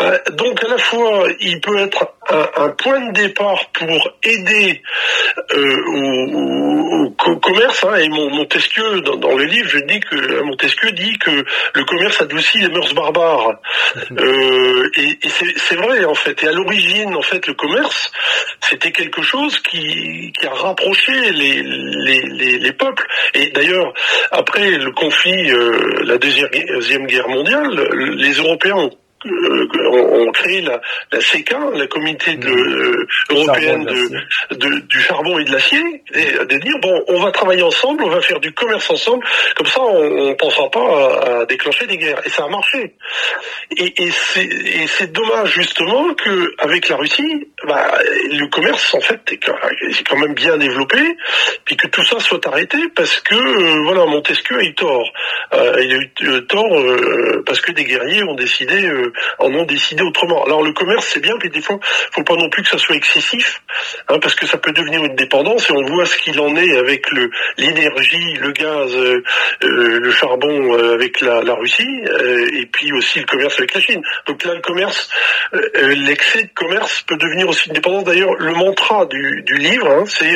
Donc à la fois, il peut être un point de départ pour aider au commerce. Et Montesquieu, dans le livre, Montesquieu dit que le commerce adoucit les mœurs barbares. Et c'est vrai en fait. Et à l'origine, en fait, le commerce, c'était quelque chose qui a rapproché les peuples. Et d'ailleurs, après le conflit, la Deuxième Guerre mondiale, les Européens ont créé la CECA, la communauté européenne du charbon et de l'acier, et de dire bon, on va travailler ensemble, on va faire du commerce ensemble, comme ça on ne pensera pas à déclencher des guerres. Et ça a marché. Et c'est dommage justement que avec la Russie, le commerce en fait est quand même bien développé, puis que tout ça soit arrêté parce que Montesquieu a eu tort. Il a eu tort parce que des guerriers en ont décidé autrement. Alors le commerce c'est bien, mais des fois faut pas non plus que ça soit excessif, parce que ça peut devenir une dépendance, et on voit ce qu'il en est avec l'énergie, le gaz, le charbon avec la Russie, et puis aussi le commerce avec la Chine. Donc là le commerce, l'excès de commerce peut devenir aussi une dépendance. D'ailleurs le mantra du livre, c'est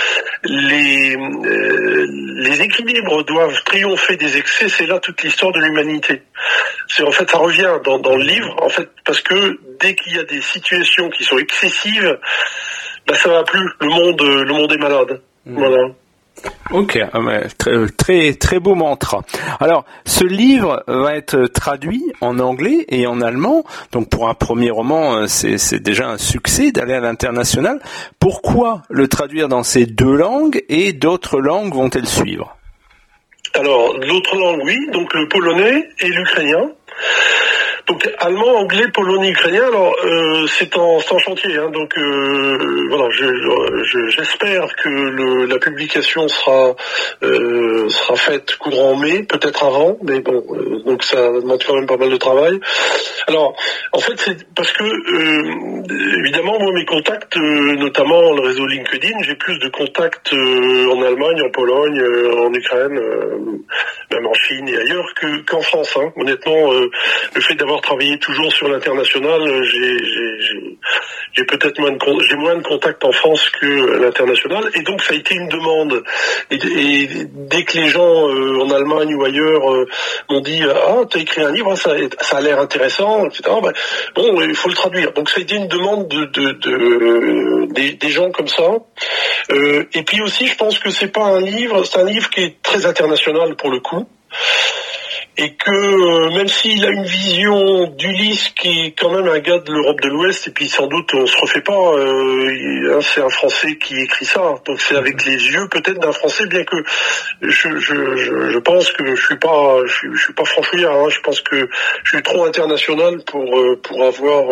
les équilibres doivent triompher des excès. C'est là toute l'histoire de l'humanité. En fait, ça revient dans le livre, en fait, parce que dès qu'il y a des situations qui sont excessives, ça va plus. Le monde est malade. Voilà. Ok, très très beau mantra. Alors, ce livre va être traduit en anglais et en allemand. Donc, pour un premier roman, c'est déjà un succès d'aller à l'international. Pourquoi le traduire dans ces deux langues et d'autres langues vont-elles suivre ? Alors, l'autre langue, oui, donc le polonais et l'ukrainien. Donc allemand, anglais, polonais, ukrainien. Alors c'est en chantier. Donc voilà, j'espère que la publication sera faite courant mai, peut-être avant, mais bon, donc ça demande quand même pas mal de travail. Alors en fait c'est parce que évidemment moi mes contacts, notamment le réseau LinkedIn, j'ai plus de contacts en Allemagne, en Pologne, en Ukraine, même en Chine et ailleurs qu'en France. Honnêtement, le fait d'avoir travaillé toujours sur l'international, j'ai peut-être moins de contacts en France que à l'international, et donc ça a été une demande. Et dès que les gens en Allemagne ou ailleurs m'ont dit t'as écrit un livre, ça a l'air intéressant, etc. Bon, il faut le traduire. Donc ça a été une demande des gens comme ça. Et puis aussi, je pense que c'est un livre qui est très international pour le coup. Et que même s'il a une vision d'Ulysse qui est quand même un gars de l'Europe de l'Ouest, et puis sans doute on se refait pas, c'est un Français qui écrit ça, donc c'est avec les yeux peut-être d'un Français, bien que je pense que je suis pas franchouillard, je pense que je suis trop international pour avoir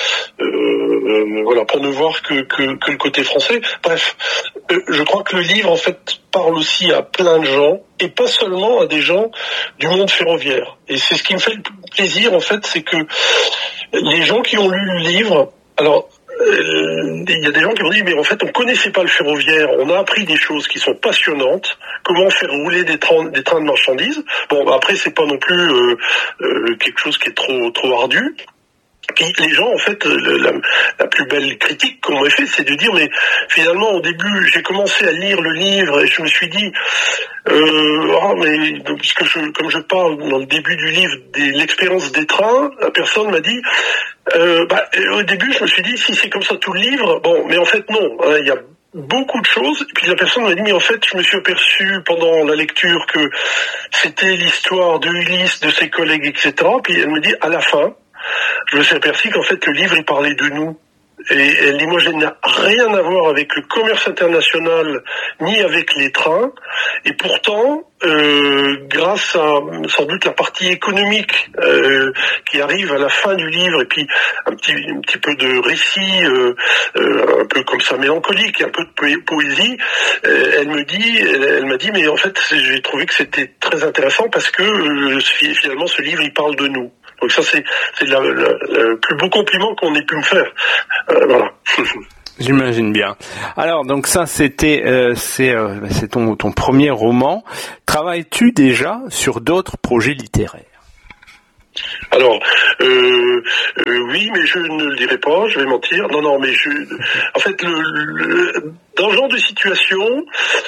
pour ne voir que le côté français. Bref, je crois que le livre en fait parle aussi à plein de gens, et pas seulement à des gens du monde ferroviaire. Et c'est ce qui me fait le plaisir, en fait, c'est que les gens qui ont lu le livre, alors, il y a des gens qui ont dit, mais en fait, on connaissait pas le ferroviaire, on a appris des choses qui sont passionnantes, comment faire rouler des trains de marchandises. Bon, après, c'est pas non plus quelque chose qui est trop ardu. Puis les gens, en fait, la plus belle critique qu'on m'a fait, c'est de dire, mais finalement, au début, j'ai commencé à lire le livre et je me suis dit, puisque comme je parle dans le début du livre de l'expérience des trains, la personne m'a dit, au début, je me suis dit, si c'est comme ça tout le livre, bon, mais en fait, non, il y a beaucoup de choses. Et puis la personne m'a dit, mais en fait, je me suis aperçu pendant la lecture que c'était l'histoire de Ulysse, de ses collègues, etc. Puis elle me dit, à la fin, je me suis aperçu qu'en fait le livre il parlait de nous. Et elle dit, moi je n'ai rien à voir avec le commerce international ni avec les trains, et pourtant grâce à sans doute la partie économique qui arrive à la fin du livre, et puis un petit peu de récit un peu comme ça mélancolique, un peu de poésie, elle m'a dit mais en fait j'ai trouvé que c'était très intéressant parce que finalement ce livre il parle de nous. Donc ça c'est le plus beau compliment qu'on ait pu me faire. Voilà. J'imagine bien. Alors donc ça c'est ton premier roman. Travailles-tu déjà sur d'autres projets littéraires ? Alors oui, oui, mais je ne le dirai pas, je vais mentir. Non, mais en fait, dans ce genre de situation,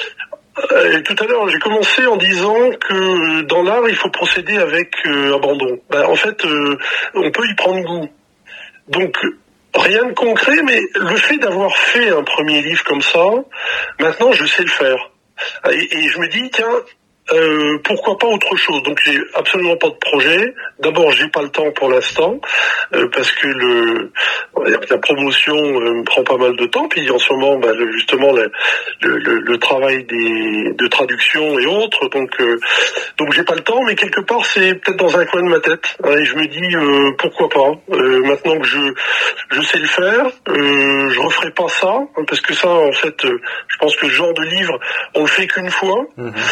tout à l'heure, j'ai commencé en disant que dans l'art, il faut procéder avec abandon. En fait, on peut y prendre goût. Donc, rien de concret, mais le fait d'avoir fait un premier livre comme ça, maintenant, je sais le faire. Et je me dis, tiens, pourquoi pas autre chose? Donc j'ai absolument pas de projet. D'abord, j'ai pas le temps pour l'instant parce que la promotion me prend pas mal de temps. Puis en ce moment, justement, le travail de traduction et autres. Donc j'ai pas le temps, mais quelque part, c'est peut-être dans un coin de ma tête. Et je me dis pourquoi pas. Maintenant que je sais le faire, je referai pas ça parce que ça, en fait, je pense que ce genre de livre, on le fait qu'une fois.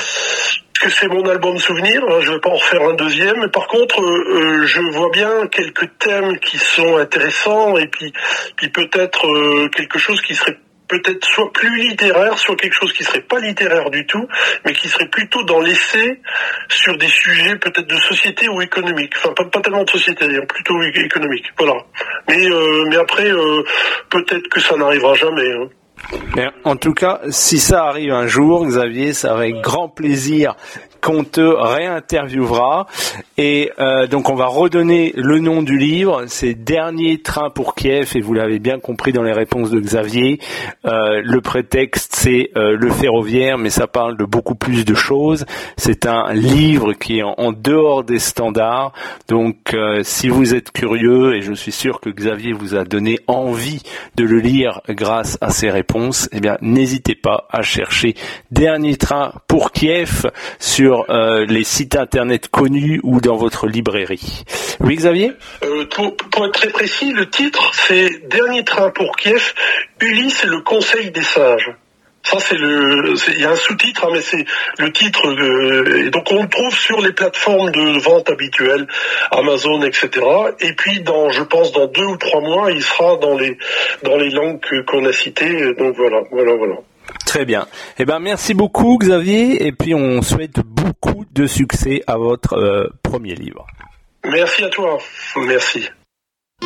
Que c'est mon album souvenir, je vais pas en refaire un deuxième. Mais par contre, je vois bien quelques thèmes qui sont intéressants et puis peut-être quelque chose qui serait peut-être soit plus littéraire, soit quelque chose qui serait pas littéraire du tout, mais qui serait plutôt dans l'essai sur des sujets peut-être de société ou économique. Enfin, pas tellement de société, plutôt économique. Voilà. Mais après, peut-être que ça n'arrivera jamais. Mais en tout cas, si ça arrive un jour, Xavier, c'est avec grand plaisir qu'on te réinterviewera. Et donc on va redonner le nom du livre, c'est Dernier train pour Kiev, et vous l'avez bien compris dans les réponses de Xavier. Le prétexte, c'est le ferroviaire, mais ça parle de beaucoup plus de choses. C'est un livre qui est en dehors des standards. Donc si vous êtes curieux, et je suis sûr que Xavier vous a donné envie de le lire grâce à ses réponses, eh bien n'hésitez pas à chercher Dernier train pour Kiev sur les sites internet connus ou dans votre librairie. Oui, Xavier ? Pour être très précis, le titre, c'est Dernier train pour Kiev, Ulysse et le Conseil des sages. Ça, il y a un sous-titre, mais c'est le titre. Et donc, on le trouve sur les plateformes de vente habituelles, Amazon, etc. Et puis, je pense, dans 2 ou 3 mois, il sera dans les langues qu'on a citées. Donc, voilà. Très bien. Eh ben, merci beaucoup, Xavier. Et puis, on souhaite beaucoup de succès à votre premier livre. Merci à toi. Merci.